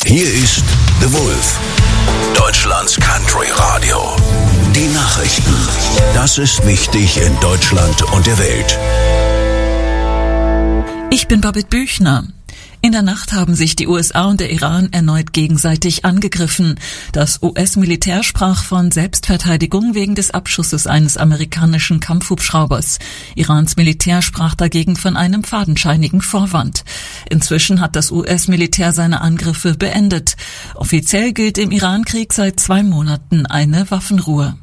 Hier ist The Wolf, Deutschlands Country Radio. Die Nachrichten. Das ist wichtig in Deutschland und der Welt. Ich bin Babette Büchner. In der Nacht haben sich die USA und der Iran erneut gegenseitig angegriffen. Das US-Militär sprach von Selbstverteidigung wegen des Abschusses eines amerikanischen Kampfhubschraubers. Irans Militär sprach dagegen von einem fadenscheinigen Vorwand. Inzwischen hat das US-Militär seine Angriffe beendet. Offiziell gilt im Iran-Krieg seit 2 Monaten eine Waffenruhe.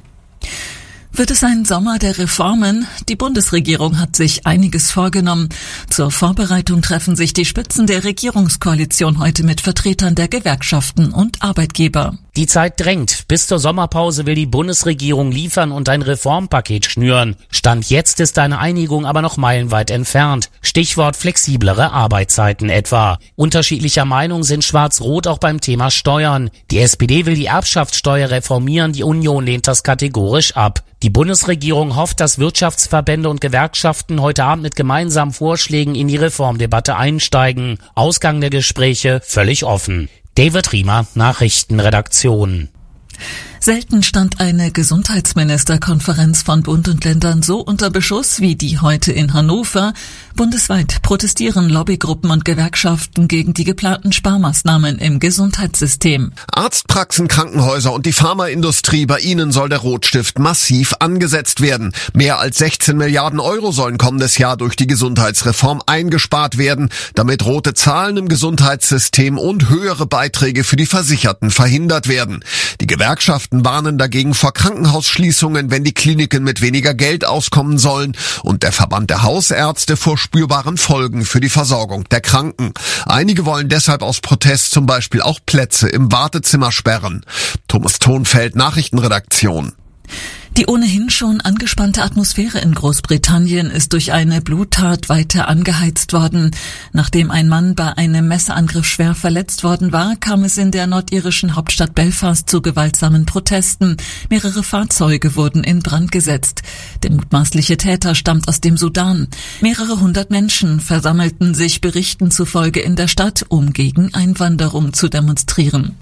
Wird es ein Sommer der Reformen? Die Bundesregierung hat sich einiges vorgenommen. Zur Vorbereitung treffen sich die Spitzen der Regierungskoalition heute mit Vertretern der Gewerkschaften und Arbeitgeber. Die Zeit drängt. Bis zur Sommerpause will die Bundesregierung liefern und ein Reformpaket schnüren. Stand jetzt ist eine Einigung aber noch meilenweit entfernt. Stichwort flexiblere Arbeitszeiten etwa. Unterschiedlicher Meinung sind Schwarz-Rot auch beim Thema Steuern. Die SPD will die Erbschaftssteuer reformieren, die Union lehnt das kategorisch ab. Die Bundesregierung hofft, dass Wirtschaftsverbände und Gewerkschaften heute Abend mit gemeinsamen Vorschlägen in die Reformdebatte einsteigen. Ausgang der Gespräche völlig offen. David Riemer, Nachrichtenredaktion. Selten stand eine Gesundheitsministerkonferenz von Bund und Ländern so unter Beschuss wie die heute in Hannover. Bundesweit protestieren Lobbygruppen und Gewerkschaften gegen die geplanten Sparmaßnahmen im Gesundheitssystem. Arztpraxen, Krankenhäuser und die Pharmaindustrie, bei ihnen soll der Rotstift massiv angesetzt werden. Mehr als 16 Milliarden Euro sollen kommendes Jahr durch die Gesundheitsreform eingespart werden, damit rote Zahlen im Gesundheitssystem und höhere Beiträge für die Versicherten verhindert werden. Die Gewerkschaften warnen dagegen vor Krankenhausschließungen, wenn die Kliniken mit weniger Geld auskommen sollen, und der Verband der Hausärzte vor spürbaren Folgen für die Versorgung der Kranken. Einige wollen deshalb aus Protest zum Beispiel auch Plätze im Wartezimmer sperren. Thomas Thonfeld, Nachrichtenredaktion. Die ohnehin schon angespannte Atmosphäre in Großbritannien ist durch eine Bluttat weiter angeheizt worden. Nachdem ein Mann bei einem Messerangriff schwer verletzt worden war, kam es in der nordirischen Hauptstadt Belfast zu gewaltsamen Protesten. Mehrere Fahrzeuge wurden in Brand gesetzt. Der mutmaßliche Täter stammt aus dem Sudan. Mehrere hundert Menschen versammelten sich Berichten zufolge in der Stadt, um gegen Einwanderung zu demonstrieren.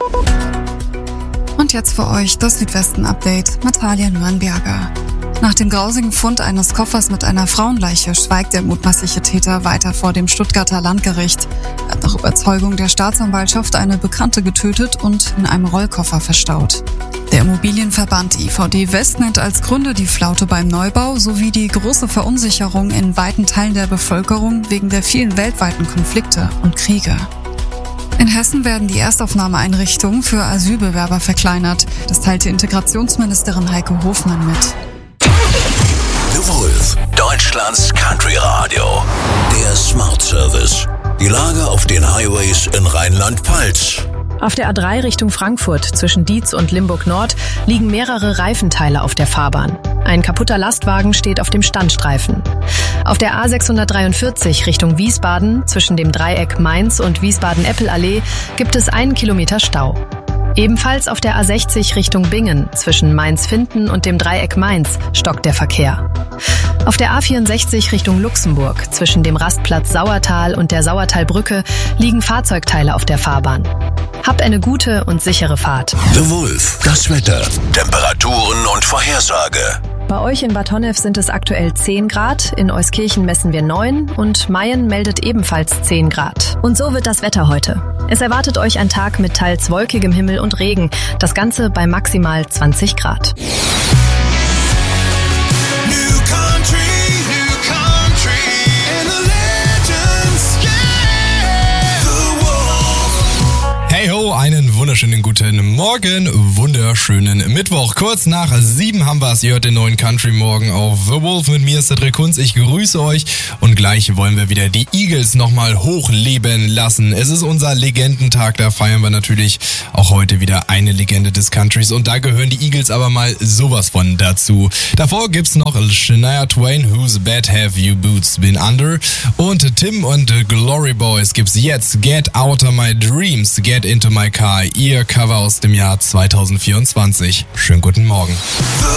Und jetzt für euch das Südwesten-Update mit Talia Nürnberger. Nach dem grausigen Fund eines Koffers mit einer Frauenleiche schweigt der mutmaßliche Täter weiter vor dem Stuttgarter Landgericht. Er hat nach Überzeugung der Staatsanwaltschaft eine Bekannte getötet und in einem Rollkoffer verstaut. Der Immobilienverband IVD West nennt als Gründe die Flaute beim Neubau sowie die große Verunsicherung in weiten Teilen der Bevölkerung wegen der vielen weltweiten Konflikte und Kriege. In Hessen werden die Erstaufnahmeeinrichtungen für Asylbewerber verkleinert. Das teilte Integrationsministerin Heike Hofmann mit. The Wolf, Deutschlands Country Radio. Der Smart Service. Die Lage auf den Highways in Rheinland-Pfalz. Auf der A3 Richtung Frankfurt zwischen Dietz und Limburg Nord liegen mehrere Reifenteile auf der Fahrbahn. Ein kaputter Lastwagen steht auf dem Standstreifen. Auf der A643 Richtung Wiesbaden zwischen dem Dreieck Mainz und Wiesbaden-Eppel-Allee gibt es 1 Kilometer Stau. Ebenfalls auf der A60 Richtung Bingen zwischen Mainz-Finden und dem Dreieck Mainz stockt der Verkehr. Auf der A64 Richtung Luxemburg zwischen dem Rastplatz Sauertal und der Sauertalbrücke liegen Fahrzeugteile auf der Fahrbahn. Habt eine gute und sichere Fahrt. The Wolf, das Wetter, Temperaturen und Vorhersage. Bei euch in Bad Honnef sind es aktuell 10 Grad, in Euskirchen messen wir 9 und Mayen meldet ebenfalls 10 Grad. Und so wird das Wetter heute. Es erwartet euch ein Tag mit teils wolkigem Himmel und Regen, das Ganze bei maximal 20 Grad. Hey ho, einen wunderschönen guten Morgen, wunderschönen Mittwoch. Kurz nach 7 haben wir es. Ihr hört den neuen Country Morgen auf The Wolf. Mit mir ist Cedric Kunz. Ich grüße euch und gleich wollen wir wieder die Eagles nochmal hochleben lassen. Es ist unser Legendentag, da feiern wir natürlich auch heute wieder eine Legende des Countries und da gehören die Eagles aber mal sowas von dazu. Davor gibt's noch Shania Twain, Whose Bed Have You Boots Been Under, und Tim und Glory Boys gibt's jetzt Get Out of My Dreams, Get Into My Car, ihr Cover aus dem Jahr 2024. Schönen guten Morgen.